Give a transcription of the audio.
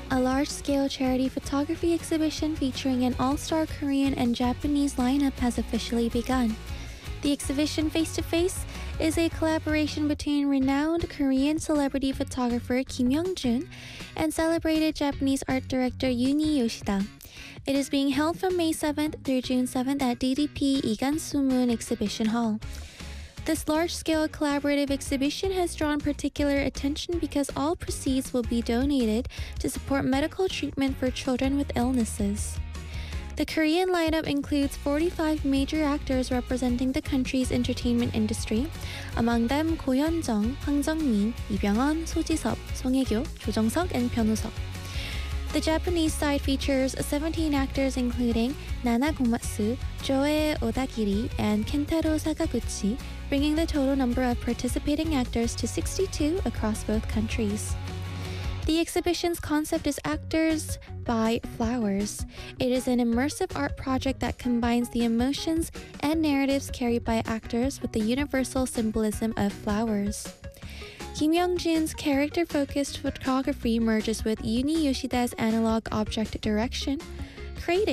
A large-scale charity photography exhibition featuring an all-star Korean and Japanese lineup has officially begun. The exhibition Face to Face is a collaboration between renowned Korean celebrity photographer Kim Young-jun and celebrated Japanese art director Yuni Yoshida. It is being held from May 7th through June 7th at DDP Igan Sumun Exhibition Hall. This large-scale collaborative exhibition has drawn particular attention because all proceeds will be donated to support medical treatment for children with illnesses. The Korean lineup includes 45 major actors representing the country's entertainment industry, among them Ko Hyun-jung, Hwang Jung-min, Lee Byung-hun, So Ji-seop, Song Hye-kyo, Cho Jong-seok, and Pyeon Woo-seok. The Japanese side features 17 actors including Nana Komatsu, Joe Odagiri, and Kentaro Sakaguchi, bringing the total number of participating actors to 62 across both countries. The exhibition's concept is Actors by Flowers. It is an immersive art project that combines the emotions and narratives carried by actors with the universal symbolism of flowers. Kim Young-jun's character-focused photography merges with Yuni Yoshida's analog object direction, creating